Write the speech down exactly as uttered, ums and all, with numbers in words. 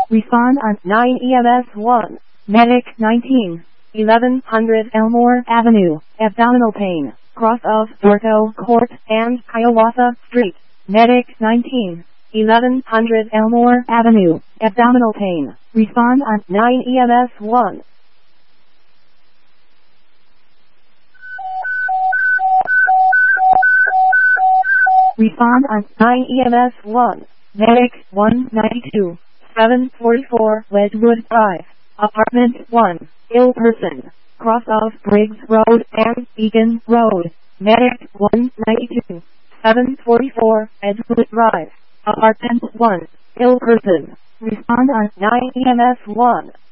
Respond on nine E M S one. Medic nineteen. eleven hundred Elmore Avenue, abdominal pain, cross of Dorto Court and Hiawatha Street. Medic nineteen. eleven hundred Elmore Avenue, abdominal pain. Respond on nine E M S one. Respond on nine E M S one. Medic one ninety-two. seven forty-four Wedgwood Drive, apartment one. Ill person, cross of Briggs Road and Beacon Road. Medic one ninety-two. seven forty-four Edgewood Drive, apartment one. Ill person. Respond on nine E M S one.